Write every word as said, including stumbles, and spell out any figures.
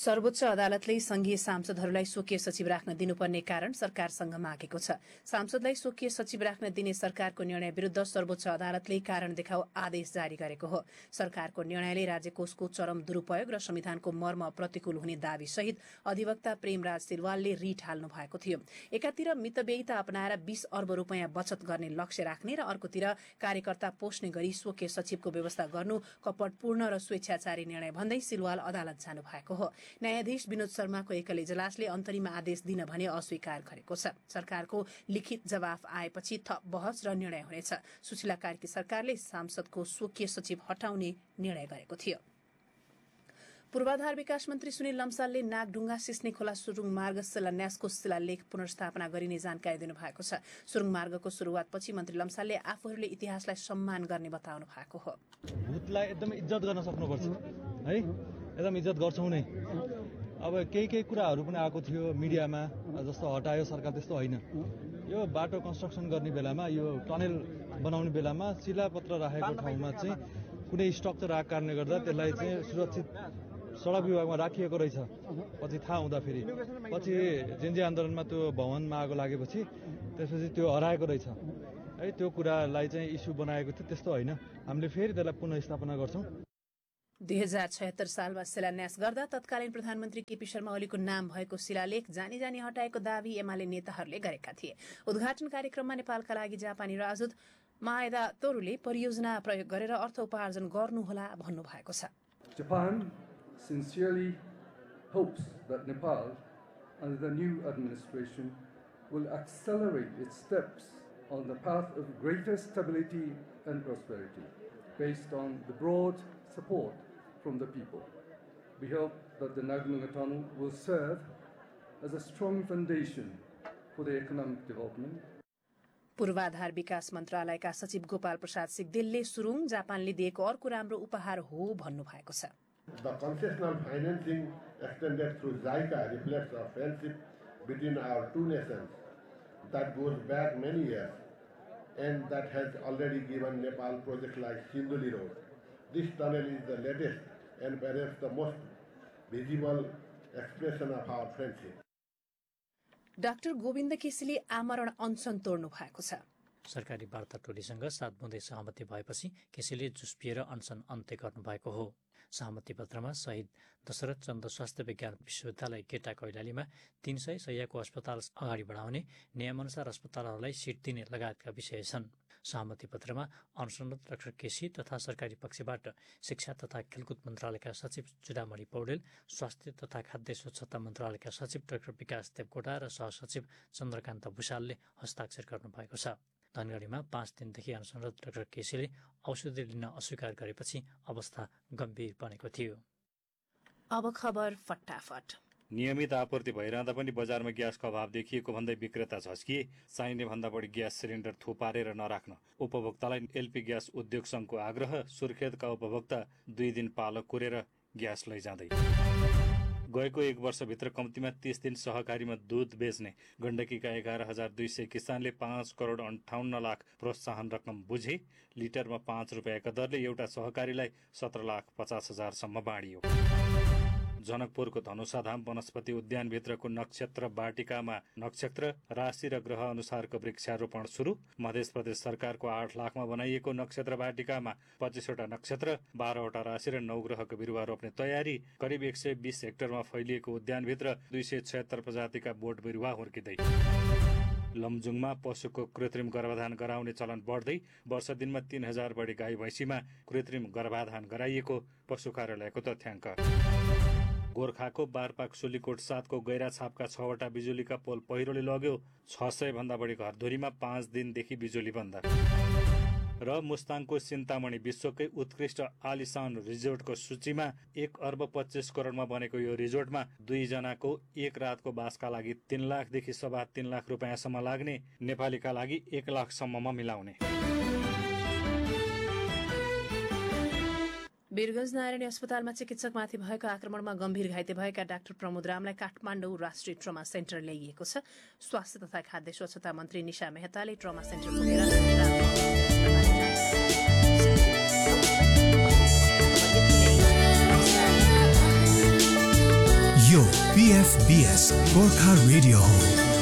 सर्वोच्च अदालतले संघीय सांसदहरूलाई स्वकीय सचिव राख्न दिनुपर्ने कारण सरकारसँग मागेको छ। सांसदलाई स्वकीय सचिव राख्न दिने सरकारको निर्णय विरूद्ध सर्वोच्च अदालतले कारण देखाउ आदेश जारी गरेको हो। सरकारको निर्णयले राज्यकोषको चरम दुरूपयोग र संविधानको मर्म प्रतिकूल हुने दावी सहित अधिवक्ता प्रेमराज सिलवालले रिट हाल्नु भएको थियो। एकातिर मितव्ययिता अपनाएर बीस अर्ब रूपियाँ बचत गर्ने लक्ष्य राख्ने र अर्कोतिर कार्यकर्ता पोष्ने गरी स्वकीय सचिवको व्यवस्था गर्नु कपटपूर्ण र स्वेच्छाचारी निर्णय भन्दै सिलवाल अदालत जानु भएको हो। न्यायाधीश विनोद शर्माको एकल इजलासले अन्तरिम आदेश दिन भने अस्वीकार गरेको छ। सरकारको लिखित जवाफ आएपछि थप बहस र निर्णय हुनेछ। सुशीला कार्की सरकारले सांसदको स्वकीय सचिव हटाउने निर्णय गरेको थियो। पूर्वाधार विकास मन्त्री सुनिल लम्सालले नागढुङ्गा सिस्ने खोला सुरुङ मार्ग शिलान्यासको शिलालेख पुनर्स्थापना गरिने जानकारी दिनुभएको छ। सुरुङ मार्गको सुरुवातपछि मन्त्री लम्सालले आफूहरूले इतिहासलाई सम्मान गर्ने बताउनु भएको हो। भूतलाई एकदम इज्जत गर्न सक्नुपर्छ है, एकदम इज्जत गर्छौँ नै। अब केही केही कुराहरू पनि आएको थियो मिडियामा, जस्तो हटायो सरकार, त्यस्तो होइन। यो बाटो कन्स्ट्रक्सन गर्ने बेलामा, यो टनेल बनाउने बेलामा शिलापत्र राखेको ठाउँमा चाहिँ कुनै स्ट्रक्चर आएको कारणले गर्दा त्यसलाई चाहिँ सुरक्षित सडक विभागमा राखिएको रहेछ। पछि थाहा हुँदाखेरि पछि जेन्जी आन्दोलनमा त्यो भवनमा आगो लागेपछि त्यसपछि त्यो हराएको रहेछ है। त्यो कुरालाई चाहिँ इस्यु बनाएको थियो, त्यस्तो होइन। हामीले फेरि त्यसलाई पुनर्स्थापना गर्छौँ। दुई हजार छयत्तर सालमा शिलान्यास गर्दा तत्कालीन प्रधानमन्त्री केपी शर्मा ओलीको नाम भएको शिलालेख जानी जानी हटाएको दावी एमाले नेताहरूले गरेका थिए। उद्घाटन कार्यक्रममा नेपालका लागि जापानी राजदूत माएदा तोरुले परियोजना प्रयोग गरेर अर्थ उपार्जन गर्नुहोला भन्नुभएको छ। Japan sincerely hopes that Nepal, under the new administration, will accelerate its steps on the path of greater stability and prosperity, based on the broad support from the people. We hope that the Nagdunga Tunnel will serve as a strong foundation for the economic development. पूर्वाधार विकास मन्त्रालयका सचिव गोपाल प्रसाद सिग्देलले सुरुङ जापानले दिएको अर्को राम्रो उपहार हो भन्नुभएको छ। The concessional financing extended through JICA reflects a friendship between our two nations that goes back many years and that has already given Nepal projects like Sinduli Road. This tunnel is the latest and perhaps the most visible expression of our friendship. Doctor Govind केसीले आमरण अनसन तोड्नु भएको छ। सरकारी वार्ता टोलीसँग सात बुँदे सहमति भएपछि केसीले जुस्पिएर अनसन अन्त्य गर्नु भएको हो। सहमति पत्रमा शहीद दशरथ चन्द स्वास्थ्य विज्ञान विश्वविद्यालय गेटा कैलालीमा तीन सय शय्याको अस्पताल अगाडि बढाउने, नियमअनुसार अस्पतालहरूलाई सिट दिने लगायतका विषय छन्। सहमति पत्रमा अनसनरत डाक्टर केसी तथा सरकारी पक्षबाट शिक्षा तथा खेलकुद मन्त्रालयका सचिव चुडामणि पौडेल, स्वास्थ्य तथा खाद्य स्वच्छता मन्त्रालयका सचिव डाक्टर विकास देवकोटा र सहसचिव चन्द्रकान्त भूषालले हस्ताक्षर गर्नुभएको छ। धनगढीमा पाँच दिनदेखि अनसनरत डाक्टर केसीले औषधि लिन अस्वीकार गरेपछि अवस्था गम्भीर बनेको थियो। अब खबर फटाफट। नियमित आपूर्ति भइरहँदा पनि बजारमा ग्यासको अभाव देखिएको भन्दै विक्रेता झस्किए। चाहिने भन्दा बढी ग्यास सिलिन्डर थुपारेर नराख्न उपभोक्तालाई एलपी ग्यास उद्योग संघको आग्रह। सुर्खेतका उपभोक्ता दुई दिन पालो कुरेर ग्यास लैजाँदै। गएको एक वर्षभित्र कम्तीमा तीस दिन सहकारीमा दूध बेच्ने गण्डकीका एघार हजार दुई सय किसानले पाँच करोड अन्ठाउन्न लाख प्रोत्साहन रकम बुझे। लिटरमा पाँच रुपियाँका दरले एउटा सहकारीलाई सत्र लाख पचास हजारसम्म बाँडियो। जनकपुरको धनुषाधाम वनस्पति उद्यानभित्रको नक्षत्र वाटिकामा नक्षत्र, राशि र ग्रह अनुसारको वृक्षारोपण सुरु। मध्य प्रदेश सरकारको आठ लाखमा बनाइएको नक्षत्र वाटिकामा पच्चीसवटा नक्षत्र, बाह्रवटा राशि र नौ ग्रहको बिरुवा रोप्ने तयारी। करिब एक सय बीस हेक्टरमा फैलिएको उद्यानभित्र दुई सय छयत्तर प्रजातिका बोट बिरुवा हुर्किँदै। लमजुङमा पशुको कृत्रिम गर्भाधान गराउने चलन बढ्दै। वर्ष दिनमा तीन हजार बढी गाई भैँसीमा कृत्रिम गर्भाधान गराइएको पशु कार्यालयको तथ्याङ्क। गोर्खाको बारपाक सुलीकोट सातको गैरा छापका छवटा बिजुलीका पोल पहिरोले लग्यो। छ सय भन्दा बढी घरधुरीमा पाँच दिनदेखि बिजुली बन्द। र मुस्ताङको सिन्तामणी विश्वकै उत्कृष्ट आलिसान रिजोर्टको सूचीमा एक अर्ब पच्चिस करोडमा बनेको यो रिजोर्टमा दुईजनाको एक रातको बासका लागि तीन लाखदेखि सवा तीन लाख रुपियाँसम्म लाग्ने, नेपालीका लागि एक लाखसम्ममा मिलाउने। वीरगञ्ज नारायणी अस्पतालमा चिकित्सकमाथि भएको आक्रमणमा गम्भीर घाइते भएका डाक्टर प्रमोद रामलाई काठमाडौँ राष्ट्रिय ट्रमा सेन्टर ल्याइएको छ। स्वास्थ्य तथा खाद्य स्वच्छता मन्त्री निशा मेहताले ट्रमा सेन्टर पुगेर यो पीएफबीएस गोर्खा रेडियो हो।